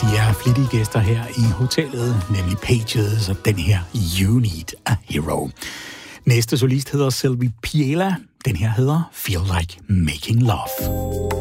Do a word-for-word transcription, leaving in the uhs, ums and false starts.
de er flittige gæster her i hotellet, nemlig Pages og den her You Need a Hero. Næste solist hedder Sylvie Piela. Den her hedder Feel Like Making Love.